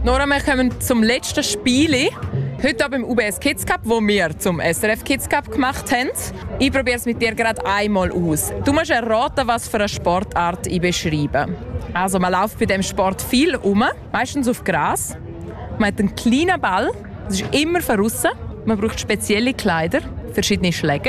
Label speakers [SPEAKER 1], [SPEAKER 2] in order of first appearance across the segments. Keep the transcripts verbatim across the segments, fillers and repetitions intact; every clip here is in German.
[SPEAKER 1] Nora, wir kommen zum letzten Spiel. Heute beim U B S Kids Cup, wo wir zum S R F Kids Cup gemacht haben. Ich probiere es mit dir gerade einmal aus. Du musst erraten, was für eine Sportart ich beschreibe. Also man läuft bei diesem Sport viel um, meistens auf Gras. Man hat einen kleinen Ball, das ist immer von außen. Man braucht spezielle Kleider, verschiedene Schläger.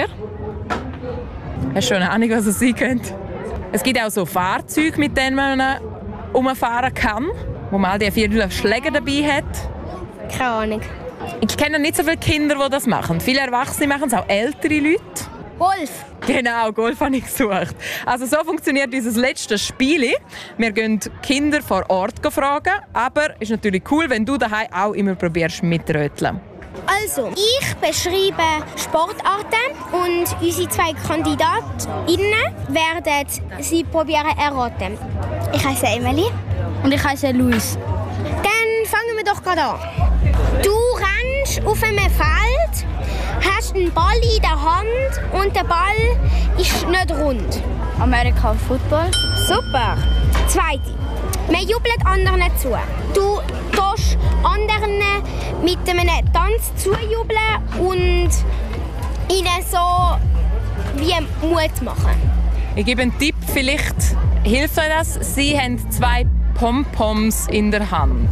[SPEAKER 1] Hast du schon eine Ahnung, was es sein könnte? Es gibt auch so Fahrzeuge, mit denen man umfahren kann, wo man all die vier Schläger dabei hat.
[SPEAKER 2] Keine Ahnung.
[SPEAKER 1] Ich kenne nicht so viele Kinder, die das machen. Viele Erwachsene machen es, auch ältere Leute.
[SPEAKER 2] Golf.
[SPEAKER 1] Genau, Golf habe ich gesucht. Also so funktioniert dieses letzte Spiel. Wir gehen Kinder vor Ort fragen, aber es ist natürlich cool, wenn du daheim auch immer probierst mitröteln.
[SPEAKER 2] Also, ich beschreibe Sportarten und unsere zwei KandidatInnen werden sie probieren erraten. Ich heiße Emily.
[SPEAKER 3] Und ich heiße Luis.
[SPEAKER 2] Dann fangen wir doch gerade an. Du rennst auf einem Feld, hast einen Ball in der Hand und der Ball ist nicht rund.
[SPEAKER 3] Amerika Football.
[SPEAKER 2] Super. Zweite. Man jubelt anderen zu. Du tust anderen mit einem Tanz zujubeln und ihnen so wie Mut machen.
[SPEAKER 1] Ich gebe einen Tipp, vielleicht hilft euch das. Sie haben zwei Pompoms in der Hand.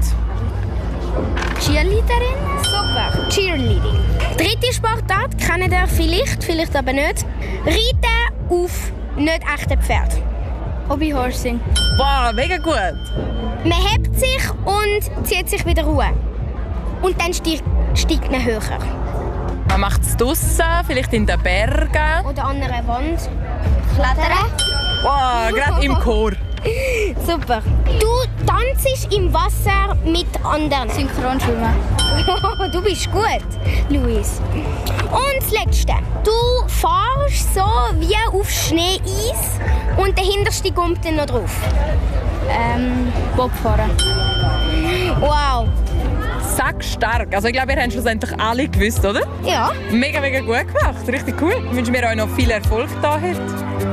[SPEAKER 2] Cheerleaderin? Super. Cheerleading. Dritte Sportart kennt ihr vielleicht, vielleicht aber nicht. Reiten auf nicht echten Pferd.
[SPEAKER 3] Hobbyhorsing.
[SPEAKER 1] Wow, mega gut.
[SPEAKER 2] Man hebt sich und zieht sich wieder ruhe. Und dann steigt, steigt man höher.
[SPEAKER 1] Man macht es draussen, vielleicht in den Bergen.
[SPEAKER 2] Oder an einer Wand. Klettern.
[SPEAKER 1] Wow, gerade im Chor.
[SPEAKER 2] Super. Du tanzt im Wasser mit anderen.
[SPEAKER 3] Synchronschwimmen.
[SPEAKER 2] Du bist gut, Luis. Und das Letzte. Du fährst so wie auf Schneeeis und der hinterste kommt dann noch drauf.
[SPEAKER 3] Ähm, Bobfahren.
[SPEAKER 2] Wow.
[SPEAKER 1] Sackstark. Also ich glaube, ihr habt schlussendlich alle gewusst, oder?
[SPEAKER 2] Ja.
[SPEAKER 1] Mega, mega gut gemacht. Richtig cool. Ich wünsche mir euch noch viel Erfolg da heute.